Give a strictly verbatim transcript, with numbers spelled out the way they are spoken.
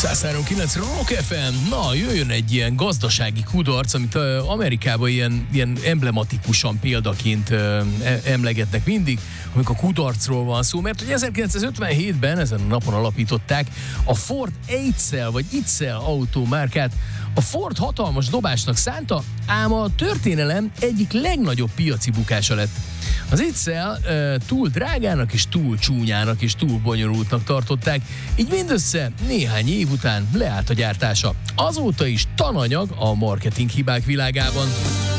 száz három kilenc Rock ef em. Na, jöjjön egy ilyen gazdasági kudarc, amit uh, Amerikában ilyen, ilyen emblematikusan példaként uh, emlegetnek mindig, amikor kudarcról van szó, mert hogy ezerkilencszázötvenhétben ezen a napon alapították a Ford Eidsel vagy Itzel autómárkát. A Ford hatalmas dobásnak szánta, ám a történelem egyik legnagyobb piaci bukása lett. Az Itzel e, túl drágának és túl csúnyának és túl bonyolultnak tartották, így mindössze néhány év után leállt a gyártása. Azóta is tananyag a marketing hibák világában.